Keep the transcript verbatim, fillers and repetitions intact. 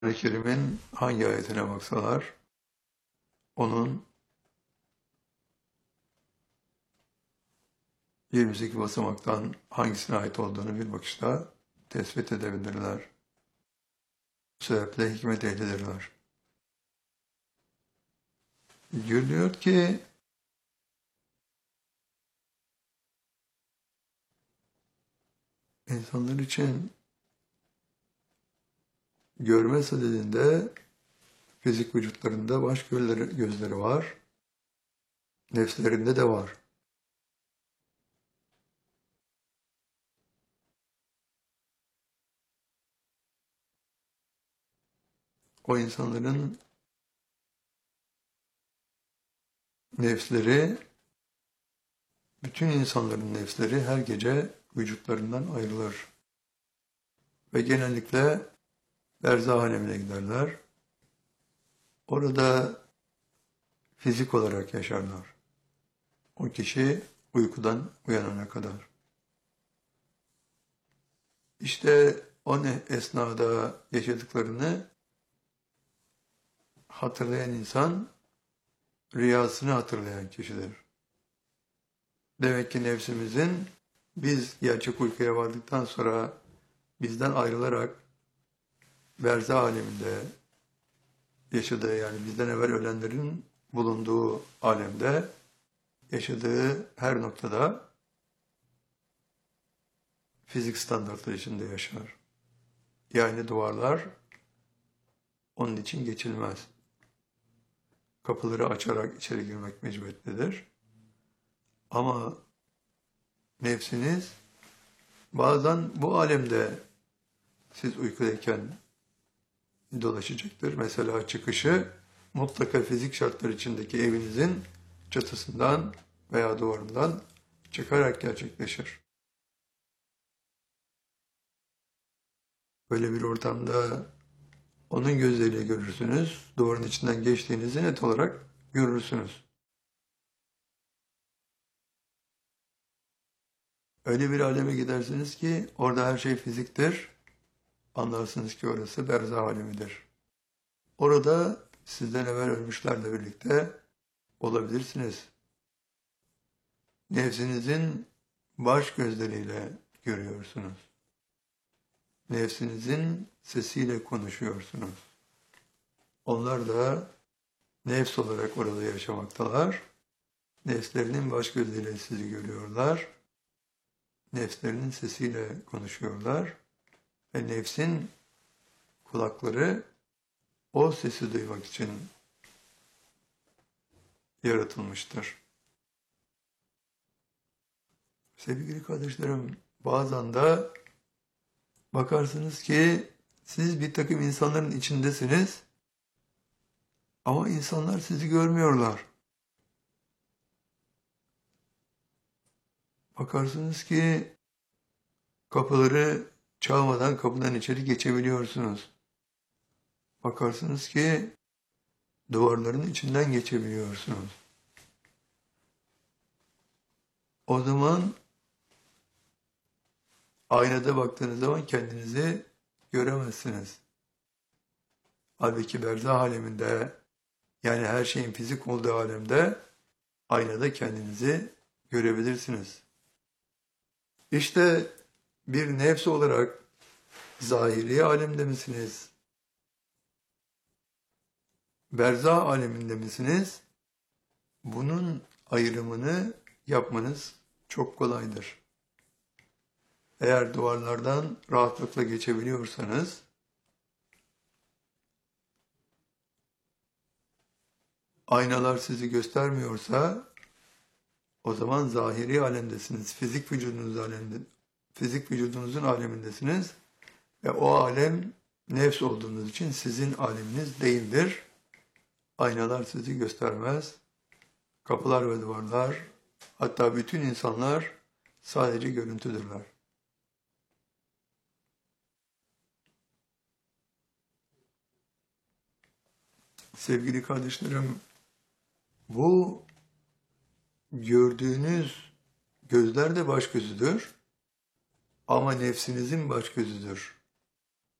Kur'an-ı Kerim'in hangi ayetine baksalar onun yirmi sekiz basamaktan hangisine ait olduğunu bir bakışta tespit edebilirler. Bu sebeple hikmet ehlidirler. Görülüyor ki insanlar için görme sadedinde fizik vücutlarında baş gözleri, gözleri var, nefslerinde de var. O insanların nefsleri, bütün insanların nefsleri her gece vücutlarından ayrılır. Ve genellikle berzah alemine giderler. Orada fizik olarak yaşarlar. O kişi uykudan uyanana kadar. İşte o ne esnada yaşadıklarını hatırlayan insan, rüyasını hatırlayan kişidir. Demek ki nefsimizin biz gerçek uykuya vardıktan sonra bizden ayrılarak berzah aleminde yaşadığı, yani bizden evvel ölenlerin bulunduğu alemde yaşadığı her noktada fizik standartları içinde yaşar. Yani duvarlar onun için geçilmez. Kapıları açarak içeri girmek mecburiyetindedir. Ama nefsiniz bazen bu alemde siz uykudayken dolaşacaktır. Mesela çıkışı mutlaka fizik şartlar içindeki evinizin çatısından veya duvarından çıkarak gerçekleşir. Böyle bir ortamda onun gözleriyle görürsünüz. Duvarın içinden geçtiğinizi net olarak görürsünüz. Öyle bir aleme gidersiniz ki orada her şey fiziktir. Anlarsınız ki orası berzah alemidir. Orada sizden evvel ölmüşlerle birlikte olabilirsiniz. Nefsinizin baş gözleriyle görüyorsunuz. Nefsinizin sesiyle konuşuyorsunuz. Onlar da nefs olarak orada yaşamaktalar. Nefslerinin baş gözleriyle sizi görüyorlar. Nefslerinin sesiyle konuşuyorlar. Ve nefsin kulakları o sesi duymak için yaratılmıştır. Sevgili kardeşlerim, bazen de bakarsınız ki siz bir takım insanların içindesiniz ama insanlar sizi görmüyorlar. Bakarsınız ki kapıları çalmadan kapıdan içeri geçebiliyorsunuz. Bakarsınız ki duvarların içinden geçebiliyorsunuz. O zaman aynada baktığınız zaman kendinizi göremezsiniz. Halbuki berzah aleminde, yani her şeyin fizik olduğu alemde aynada kendinizi görebilirsiniz. İşte bir nefs olarak zahiri alemde misiniz? Berzah aleminde misiniz? Bunun ayrımını yapmanız çok kolaydır. Eğer duvarlardan rahatlıkla geçebiliyorsanız, aynalar sizi göstermiyorsa, o zaman zahiri alemdesiniz. Fizik vücudunuz alemde, fizik vücudunuzun alemindesiniz ve o alem nefs olduğunuz için sizin aleminiz değildir. Aynalar sizi göstermez. Kapılar ve duvarlar, hatta bütün insanlar sadece görüntüdürler. Sevgili kardeşlerim, bu gördüğünüz gözler de baş gözüdür ama nefsinizin baş gözüdür.